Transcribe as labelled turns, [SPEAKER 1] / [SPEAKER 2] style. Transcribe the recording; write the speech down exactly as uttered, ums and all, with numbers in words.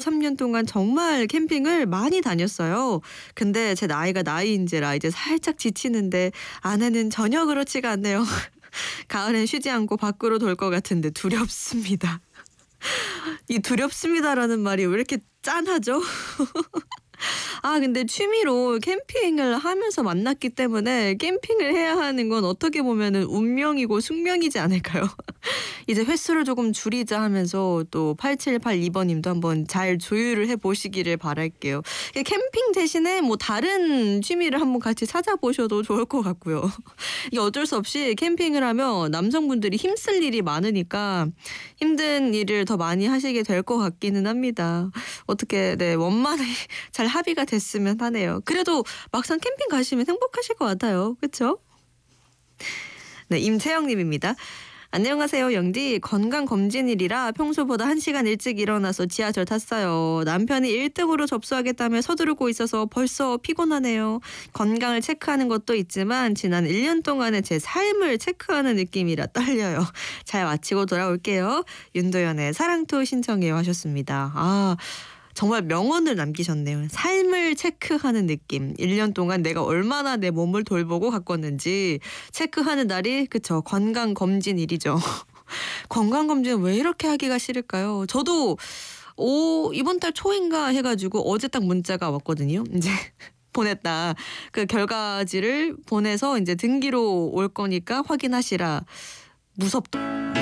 [SPEAKER 1] 삼 년 동안 정말 캠핑을 많이 다녔어요. 근데 제 나이가 나이인지라 이제 살짝 지치는데 아내는 전혀 그렇지가 않네요. 가을엔 쉬지 않고 밖으로 돌 것 같은데 두렵습니다. 이 두렵습니다라는 말이 왜 이렇게 짠하죠? 아 근데 취미로 캠핑을 하면서 만났기 때문에 캠핑을 해야 하는 건 어떻게 보면은 운명이고 숙명이지 않을까요? 이제 횟수를 조금 줄이자 하면서 또 팔칠팔이 번님도 한번 잘 조율을 해 보시기를 바랄게요. 캠핑 대신에 뭐 다른 취미를 한번 같이 찾아보셔도 좋을 것 같고요. 이게 어쩔 수 없이 캠핑을 하면 남성분들이 힘쓸 일이 많으니까 힘든 일을 더 많이 하시게 될 것 같기는 합니다. 어떻게 네 원만히 잘 합의가 됐으면 하네요. 그래도 막상 캠핑 가시면 행복하실 것 같아요. 그렇죠? 네, 임채영님입니다. 안녕하세요, 영디. 건강검진일이라 평소보다 한 시간 일찍 일어나서 지하철 탔어요. 남편이 일 등으로 접수하겠다며 서두르고 있어서 벌써 피곤하네요. 건강을 체크하는 것도 있지만 지난 일 년 동안의 제 삶을 체크하는 느낌이라 떨려요. 잘 마치고 돌아올게요. 윤도현의 사랑투 신청해요 하셨습니다. 아 정말 명언을 남기셨네요. 삶을 체크하는 느낌. 일 년 동안 내가 얼마나 내 몸을 돌보고 가꿨는지 체크하는 날이 그쵸 건강검진일이죠. 건강검진 왜 이렇게 하기가 싫을까요? 저도 오 이번 달 초인가 해가지고 어제 딱 문자가 왔거든요. 이제 보냈다. 그 결과지를 보내서 이제 등기로 올 거니까 확인하시라. 무섭다.